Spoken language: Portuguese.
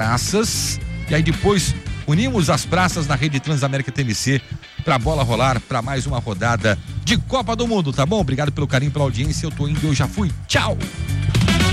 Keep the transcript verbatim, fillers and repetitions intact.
praças e aí depois unimos as praças na rede Transamérica T M C pra bola rolar pra mais uma rodada de Copa do Mundo, tá bom? Obrigado pelo carinho, pela audiência. Eu tô indo, eu já fui. Tchau!